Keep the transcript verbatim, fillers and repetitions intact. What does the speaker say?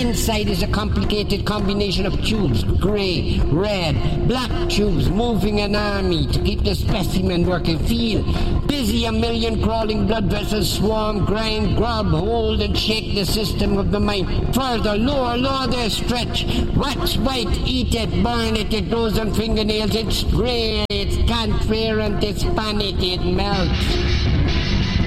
inside is a complicated combination of tubes, grey, red, black tubes, moving an army to keep the specimen working. Feel busy, a million crawling blood vessels swarm, grind, grub, hold and shake the system of the mind. Further, lower, lower there, stretch, wax white, eat it, burn it, it grows on fingernails, it's grey, it's transparent, it's panic, it melts.